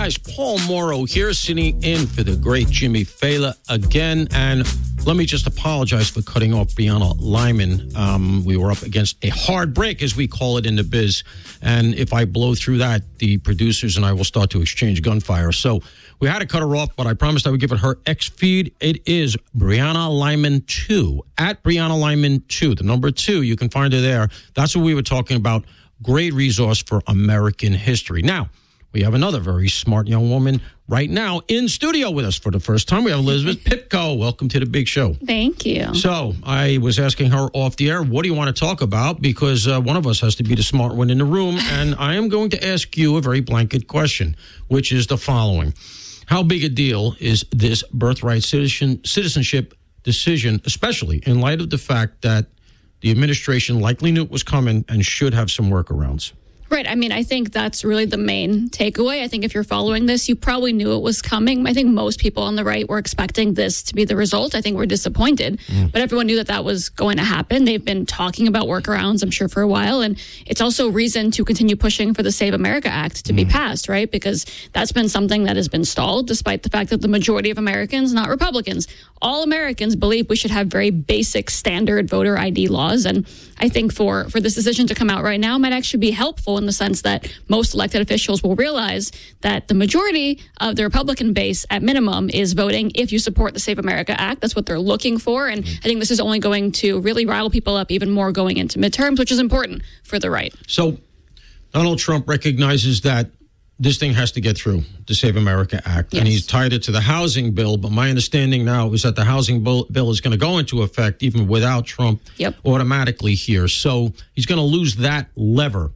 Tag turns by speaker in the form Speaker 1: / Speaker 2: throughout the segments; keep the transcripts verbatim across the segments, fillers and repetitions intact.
Speaker 1: guys, Paul Morrow here, sitting in for the great Jimmy Fallon again. And let me just apologize for cutting off Brianna Lyman. Um, we were up against a hard break, as we call it in the biz. And if I blow through that, the producers and I will start to exchange gunfire. So we had to cut her off, but I promised I would give it her X feed. It is Brianna Lyman two, at Brianna Lyman two, the number two. You can find her there. That's what we were talking about. Great resource for American history. Now, we have another very smart young woman right now in studio with us for the first time. We have Elizabeth Pipko. Welcome to the big show.
Speaker 2: Thank you.
Speaker 1: So I was asking her off the air, what do you want to talk about? Because uh, one of us has to be the smart one in the room. And I am going to ask you a very blanket question, which is the following. How big a deal is this birthright citizen, citizenship decision, especially in light of the fact that the administration likely knew it was coming and should have some workarounds?
Speaker 2: Right. I mean, I think that's really the main takeaway. I think if you're following this, you probably knew it was coming. I think most people on the right were expecting this to be the result. I think we're disappointed, mm. but everyone knew that that was going to happen. They've been talking about workarounds, I'm sure, for a while. And it's also reason to continue pushing for the Save America Act to mm. be passed, right? Because that's been something that has been stalled, despite the fact that the majority of Americans, not Republicans, all Americans believe we should have very basic standard voter I D laws. And I think for, for this decision to come out right now might actually be helpful in the sense that most elected officials will realize that the majority of the Republican base, at minimum, is voting if you support the Save America Act. That's what they're looking for. And I think this is only going to really rile people up even more going into midterms, which is important for the right.
Speaker 1: So Donald Trump recognizes that this thing has to get through, the Save America Act, yes. and he's tied it to the housing bill. But my understanding now is that the housing bill, bill is going to go into effect even without Trump
Speaker 2: yep.
Speaker 1: automatically here. So he's going to lose that lever.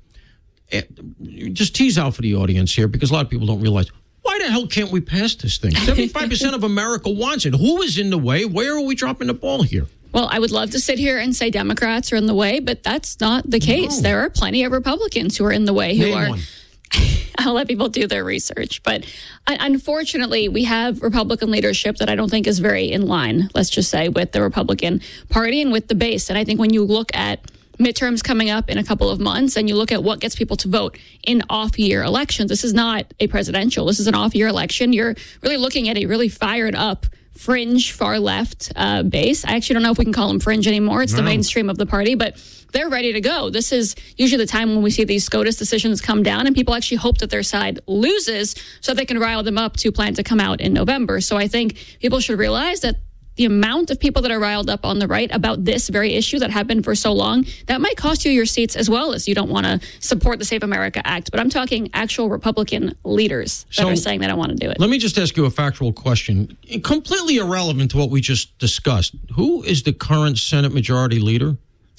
Speaker 1: Just tease out for the audience here, because a lot of people don't realize, why the hell can't we pass this thing? seventy-five percent of America wants it. Who is in the way? Where are we dropping the ball here?
Speaker 2: Well, I would love to sit here and say Democrats are in the way, but that's not the case. No. There are plenty of Republicans who are in the way who
Speaker 1: Name
Speaker 2: are...
Speaker 1: one.
Speaker 2: I'll let people do their research. But unfortunately, we have Republican leadership that I don't think is very in line, let's just say, with the Republican Party and with the base. And I think when you look at midterms coming up in a couple of months and you look at what gets people to vote in off-year elections, this is not a presidential. This is an off-year election. You're really looking at a really fired up fringe far left uh, base. I actually don't know if we can call them fringe anymore. It's no. the mainstream of the party, but they're ready to go. This is usually the time when we see these SCOTUS decisions come down and people actually hope that their side loses so they can rile them up to plan to come out in November. So I think people should realize that the amount of people that are riled up on the right about this very issue that have been for so long, that might cost you your seats as well, as you don't want to support the Save America Act. But I'm talking actual Republican leaders that so, are saying they don't want to do it.
Speaker 1: Let me just ask you a factual question, completely irrelevant to what we just discussed. Who is the current Senate Majority Leader?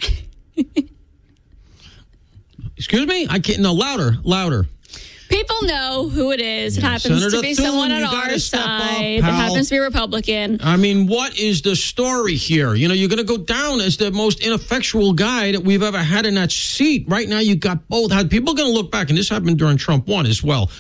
Speaker 1: Excuse me? I can't. No, louder, louder.
Speaker 2: People know who it is. It
Speaker 1: yeah,
Speaker 2: happens
Speaker 1: Senator
Speaker 2: to be
Speaker 1: Thune,
Speaker 2: someone on our side. Up, it happens to be a Republican.
Speaker 1: I mean, what is the story here? You know, you're going to go down as the most ineffectual guy that we've ever had in that seat. Right now, you got both. People are going to look back, and this happened during Trump one as well.